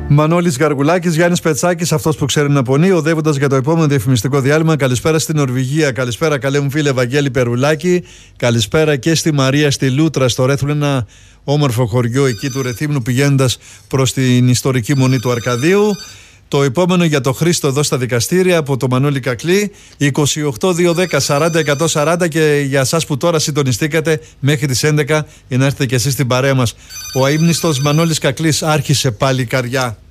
Μανώλης Γαργουλάκης, Γιάννης Πετσάκης, αυτός που ξέρει να πονεί, οδεύοντας για το επόμενο διαφημιστικό διάλειμμα. Καλησπέρα στην Νορβηγία, καλησπέρα καλέ μου φίλε Ευαγγέλη Περουλάκη, καλησπέρα και στη Μαρία στη Λούτρα, στο Ρέθουλο, ένα όμορφο χωριό εκεί του Ρεθύμνου, πηγαίνοντας προς την ιστορική μονή του Αρκαδίου. Το επόμενο για το Χρήστο εδώ στα δικαστήρια από το Μανώλη Κακλή, 28-210-40-140, και για εσάς που τώρα συντονιστήκατε μέχρι τις 11 για να έρθετε και εσείς στην παρέα μας. Ο αείμνηστος Μανώλης Κακλής άρχισε πάλι καριά.